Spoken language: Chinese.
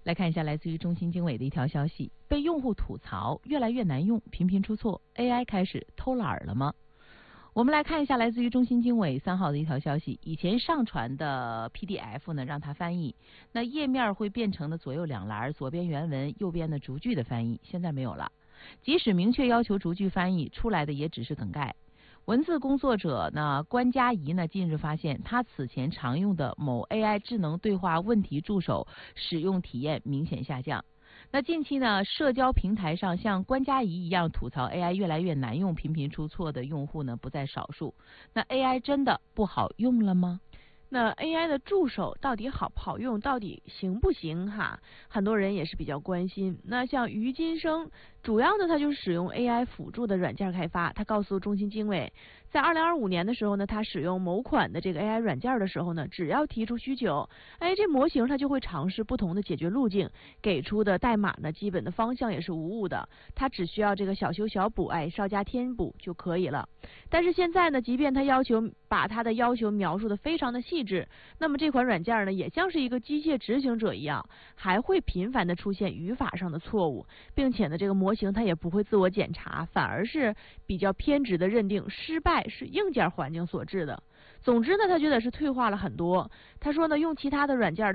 来看一下来自于中新经纬的一条消息，被用户吐槽越来越难用，频频出错 ，AI 开始偷懒了吗？我们来看一下来自于中新经纬3号的一条消息，以前上传的 PDF 呢让它翻译，那页面会变成的左右两栏，左边原文，右边的逐句的翻译，现在没有了。即使明确要求逐句翻译，出来的也只是梗概。文字工作者呢关佳怡呢近日发现，他此前常用的某 AI 智能对话问题助手使用体验明显下降。那近期呢，社交平台上像关佳怡一样吐槽 AI 越来越难用、频频出错的用户呢不在少数。那 AI 真的不好用了吗？ 那 AI 的助手到底好不好用，到底行不行哈？很多人也是比较关心。那像于金生，主要呢他就是使用 AI 辅助的软件开发。他告诉中新经纬，在2025年的时候呢，他使用某款的这个 AI 软件的时候呢，只要提出需求，这模型它就会尝试不同的解决路径，给出的代码呢基本的方向也是无误的，它只需要这个小修小补，稍加添补就可以了。但是现在呢，即便他要求把他的要求描述的非常的细致，那么这款软件呢也像是一个机械执行者一样，还会频繁的出现语法上的错误，并且呢这个模型它也不会自我检查，反而是比较偏执的认定失败是硬件环境所致的。总之呢，他觉得是退化了很多。他说呢，用其他的软件